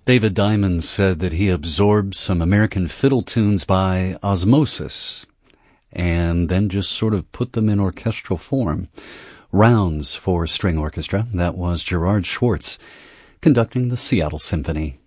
David Diamond said that he absorbed some American fiddle tunes by osmosis and then just sort of put them in orchestral form. Rounds for String Orchestra. That was Gerard Schwartz conducting the Seattle Symphony.